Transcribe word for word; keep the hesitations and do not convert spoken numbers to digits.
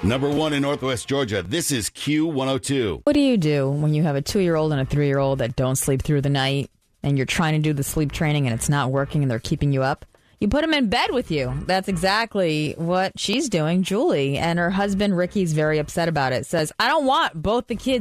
Number one in Northwest Georgia, this is Q one oh two. What do you do when you have a two-year-old and a three-year-old that don't sleep through the night and you're trying to do the sleep training and it's not working and they're keeping you up? You put them in bed with you. That's exactly what she's doing, Julie. And her husband, Ricky's very upset about it. Says, I don't want both the kids